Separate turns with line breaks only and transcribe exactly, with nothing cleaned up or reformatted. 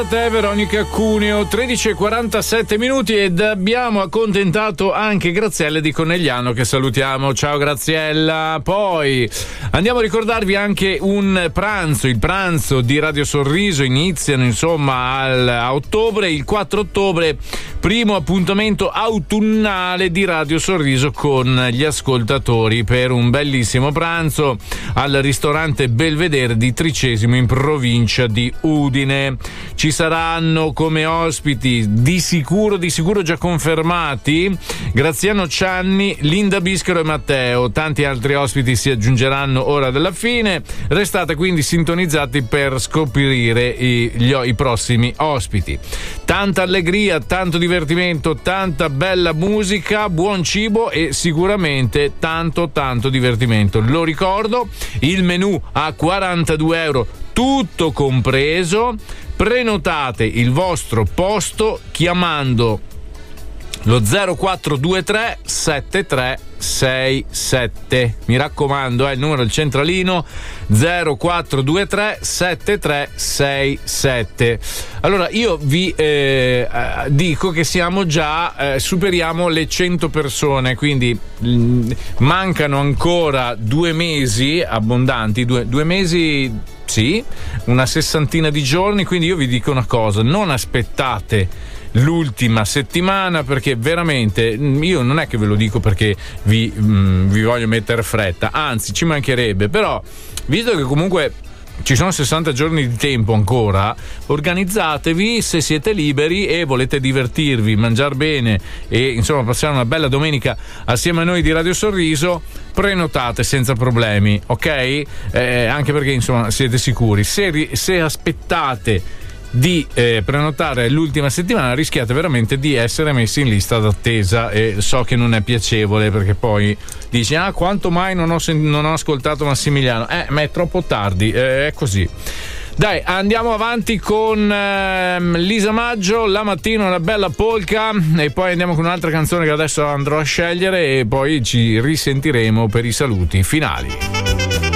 Te Veronica Cuneo, tredici e quarantasette minuti, ed abbiamo accontentato anche Graziella di Conegliano, che salutiamo. Ciao Graziella. Poi andiamo a ricordarvi anche un pranzo, il pranzo di Radio Sorriso. Iniziano insomma al, a ottobre, il quattro ottobre, primo appuntamento autunnale di Radio Sorriso con gli ascoltatori per un bellissimo pranzo al ristorante Belvedere di Tricesimo in provincia di Udine. Ci saranno come ospiti di sicuro, di sicuro già confermati, Graziano Cianni, Linda Bischero e Matteo. Tanti altri ospiti si aggiungeranno ora della fine. Restate quindi sintonizzati per scoprire i, gli, i prossimi ospiti. Tanta allegria, tanto divertimento, tanta bella musica, buon cibo e sicuramente tanto tanto divertimento. Lo ricordo, il menù a quarantadue euro tutto compreso. Prenotate il vostro posto chiamando lo zero quattro due tre sette tre sei sette. Mi raccomando, è il numero del centralino zero quattro due tre sette tre sei sette. Allora io vi eh, dico che siamo già eh, superiamo le cento persone, quindi mh, mancano ancora due mesi abbondanti, due, due mesi sì, una sessantina di giorni, quindi io vi dico una cosa: non aspettate l'ultima settimana, perché veramente io non è che ve lo dico perché vi, mh, vi voglio mettere fretta, anzi ci mancherebbe, però visto che comunque ci sono sessanta giorni di tempo ancora, organizzatevi se siete liberi e volete divertirvi, mangiare bene e insomma passare una bella domenica assieme a noi di Radio Sorriso. Prenotate senza problemi, ok? Eh, anche perché insomma siete sicuri, se, se aspettate di eh, prenotare l'ultima settimana rischiate veramente di essere messi in lista d'attesa, e so che non è piacevole, perché poi dici ah quanto mai non ho, sen- non ho ascoltato Massimiliano, eh ma è troppo tardi, eh, è così. Dai, andiamo avanti con ehm, Lisa Maggio, La mattina una bella polka, e poi andiamo con un'altra canzone che adesso andrò a scegliere e poi ci risentiremo per i saluti finali.